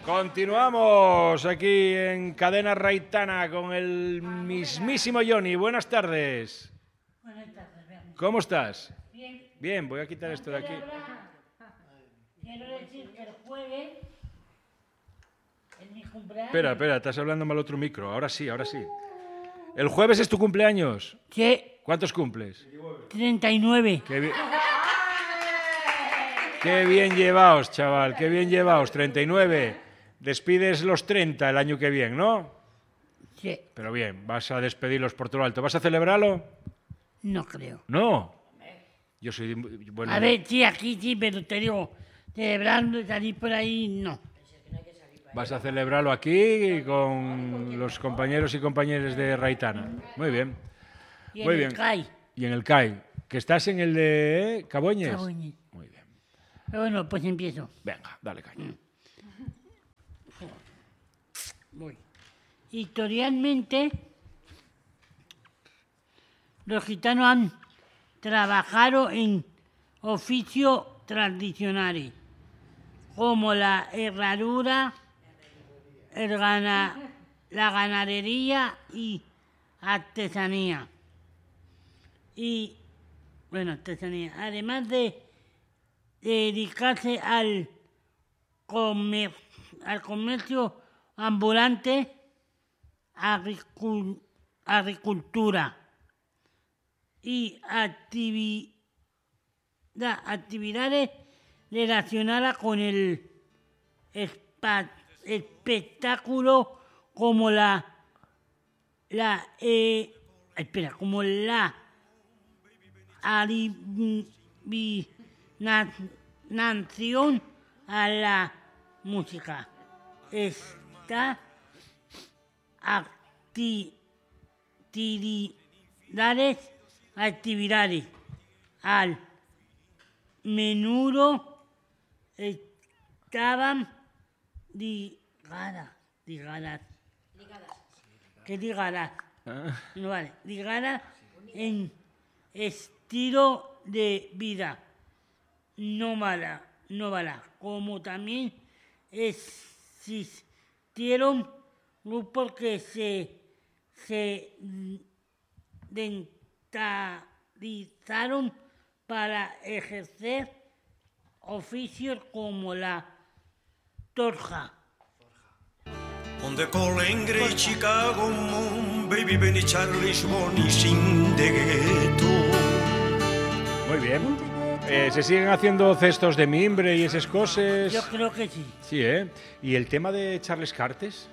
Continuamos aquí en Cadena Raitana con el mismísimo Johnny. Buenas tardes. Buenas tardes, vean. ¿Cómo estás? Bien. Bien, voy a quitar esto de aquí. Quiero decir que el jueves es mi cumpleaños. Espera, estás hablando mal otro micro. Ahora sí. ¿El jueves es tu cumpleaños? Sí, ¿Cuántos cumples? 39. Qué bien llevaos, chaval, qué bien llevaos. 39. Despides los 30 el año que viene, ¿no? Sí, Pero bien, vas a despedirlos por todo lo alto. ¿Vas a celebrarlo? no creo. No. Yo soy... Bueno, A ver, sí, aquí sí, pero te digo, celebrando y salir por ahí, no. vas a celebrarlo aquí con los compañeros y compañeras de Raitana. Muy bien. Y Muy en bien. el CAI. Y en el CAI. ¿Que estás en el de Caboñes? Caboñes. Muy bien. Pero bueno, pues empiezo. Venga, dale caña. Voy. Historialmente, los gitanos han trabajado en oficios tradicionales, como la herradura, la ganadería y artesanía. Además de dedicarse al comercio ambulante, agricultura y actividades relacionadas con el espectáculo como la adivinación a la música. Estas actividades al menudo estaban ligadas. ¿Qué ligadas? No vale, ligadas en estilo de vida nómada, como también existieron grupos que se dentalizaron para ejercer oficios como la torja. Onde colen grey Chicago mon baby Benny Charlie Bonnie sin de gueto. Muy bien. ¿Se siguen haciendo cestos de mimbre y esas cosas? Yo creo que sí. Sí, ¿eh? ¿Y el tema de Charles Cartes?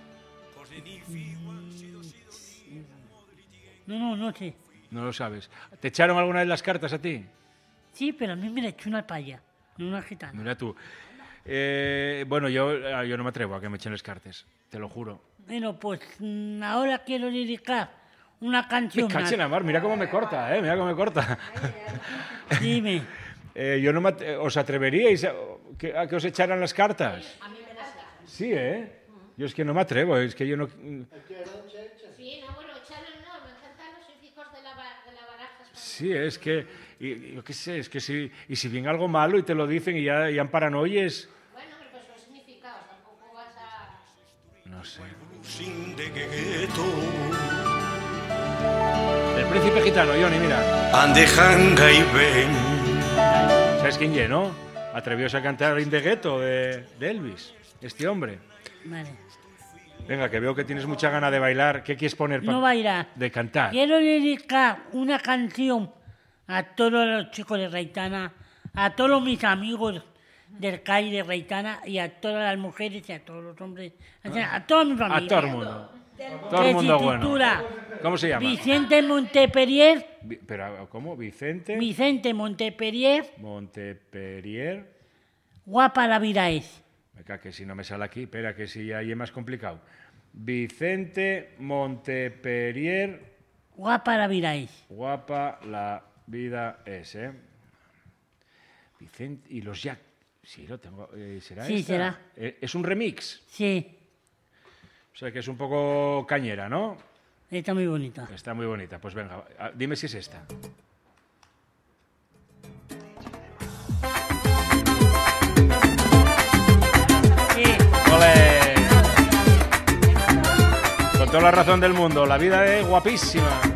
No sé. No lo sabes. ¿Te echaron alguna vez las cartas a ti? Sí, pero a mí me la echó una paya, no una gitana. Mira tú. Bueno, yo no me atrevo a que me echen las cartas, te lo juro. Bueno, pues ahora quiero dedicar una canción. Me cachen a mar, mira cómo me corta, mira cómo me corta. Dime. Yo no ¿os atreveríais a que os echaran las cartas? A mí me las echan. Sí, ¿eh? Yo es que no me atrevo, es que yo no... Sí, no, bueno, echarlo no, me encantan los hijos de la baraja. Sí, es que, yo qué sé, es que si viene algo malo y te lo dicen y ya en paranoies... Bueno, pero pues los significados, tampoco vas a... No sé. Sin de gueto. El príncipe gitano, Johnny, mira. Ande janga y ven. ¿Sabes quién es, no? Atrevióse a cantar In the Ghetto de Elvis, este hombre. Vale. Venga, que veo que tienes mucha gana de bailar. ¿Qué quieres poner No bailar. de cantar? Quiero dedicar una canción a todos los chicos de Raitana, a todos mis amigos del CAI de Raitana y a todas las mujeres y a todos los hombres, a toda mi familia. A todo el mundo. Todo el mundo bueno. Titula ¿Cómo se llama? Vicente Monteperier. Pero, ¿cómo? Vicente Monteperier. Monteperier. Guapa la vida es. Venga, que si no me sale aquí, espera, que si ahí es más complicado. Vicente Monteperier. Guapa la vida es. Guapa la vida es, ¿eh? Vicente y los Jack. Sí, lo tengo. ¿Será Sí, esta? será. ¿Es un remix? Sí, O sea, que es un poco cañera, ¿no? está muy bonita. Está muy bonita. Pues venga, dime si es esta. Sí. ¡Ole! toda la razón del mundo. La vida es guapísima.